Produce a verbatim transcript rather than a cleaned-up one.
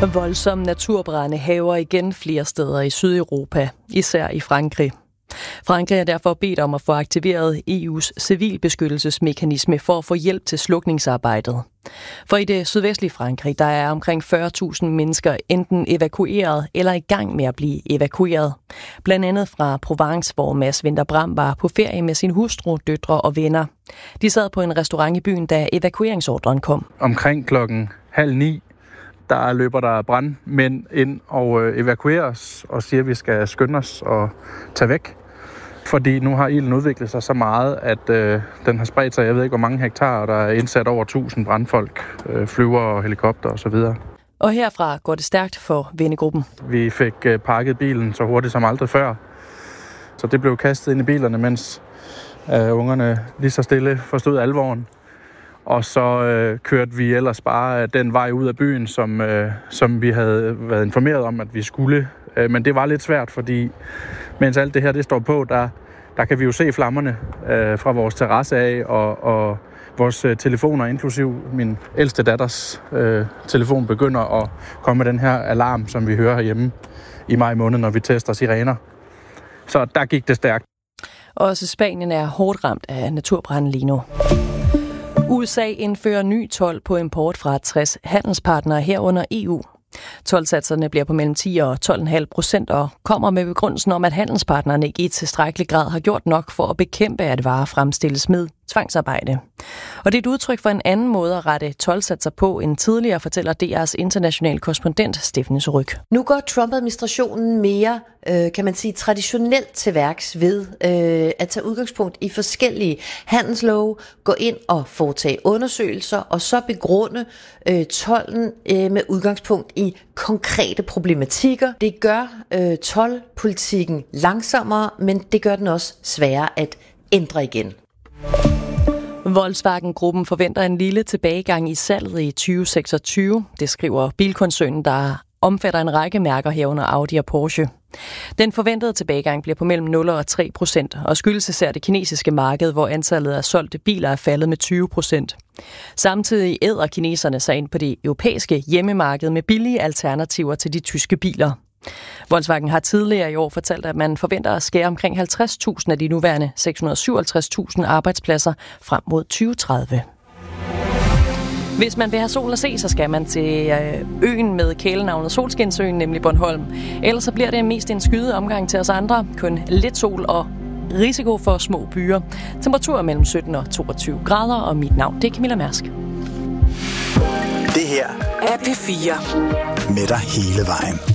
Voldsomme naturbrande hærger igen flere steder i Sydeuropa, især i Frankrig. Frankrig er derfor bedt om at få aktiveret E U's civilbeskyttelsesmekanisme for at få hjælp til slukningsarbejdet. For i det sydvestlige Frankrig, der er omkring fyrre tusind mennesker enten evakueret eller i gang med at blive evakueret. Blandt andet fra Provence, hvor Mads Winther Bram var på ferie med sin hustru, døtre og venner. De sad på en restaurant i byen, da evakueringsordren kom. Omkring klokken halv ni, der løber der brandmænd ind og evakuerer os og siger, at vi skal skynde os og tage væk. Fordi nu har ilden udviklet sig så meget, at øh, den har spredt sig, jeg ved ikke hvor mange hektar, og der er indsat over tusind brandfolk, øh, flyver og helikopter osv. Og herfra går det stærkt for vennegruppen. Vi fik øh, pakket bilen så hurtigt som aldrig før, så det blev kastet ind i bilerne, mens øh, ungerne lige så stille forstod alvoren. Og så øh, kørte vi ellers bare den vej ud af byen, som, øh, som vi havde været informeret om, at vi skulle. Øh, men det var lidt svært, fordi mens alt det her det står på, der, der kan vi jo se flammerne øh, fra vores terrasse af, og, og vores øh, telefoner, inklusiv min ældste datters øh, telefon, begynder at komme med den her alarm, som vi hører herhjemme i maj måned, når vi tester sirener. Så der gik det stærkt. Også Spanien er hårdt ramt af naturbranden lige nu. U S A indfører ny told på import fra tres handelspartnere herunder E U. Toldsatserne bliver på mellem ti og tolv komma fem procent og kommer med begrundelsen om, at handelspartnerne ikke i tilstrækkelig grad har gjort nok for at bekæmpe, at varer fremstilles med tvangsarbejde. Og det er et udtryk for en anden måde at rette toldsatser på end tidligere, fortæller D R's internationale korrespondent Steffen Ryg. Nu går Trump-administrationen mere, øh, kan man sige, traditionelt til værks ved øh, at tage udgangspunkt i forskellige handelslove, gå ind og foretage undersøgelser og så begrunde øh, tolden øh, med udgangspunkt i konkrete problematikker. Det gør øh, toldpolitikken langsommere, men det gør den også sværere at ændre igen. Volkswagen-gruppen forventer en lille tilbagegang i salget i tyve seksogtyve. Det skriver bilkoncernen, der omfatter en række mærker herunder Audi og Porsche. Den forventede tilbagegang bliver på mellem nul og tre procent og skyldes især det kinesiske marked, hvor antallet af solgte biler er faldet med tyve procent. Samtidig æder kineserne sig ind på det europæiske hjemmemarked med billige alternativer til de tyske biler. Volkswagen har tidligere i år fortalt, at man forventer at skære omkring halvtreds tusind af de nuværende seks hundrede og syvoghalvtreds tusind arbejdspladser frem mod tyve tredive. Hvis man vil have sol at se, så skal man til øen med kælenavnet Solskinsøen, nemlig Bornholm. Ellers så bliver det mest en skyde omgang til os andre. Kun lidt sol og risiko for små byer. Temperaturer mellem sytten og toogtyve grader, og mit navn det er Camilla Mærsk. Det her er P fire. Med dig hele vejen.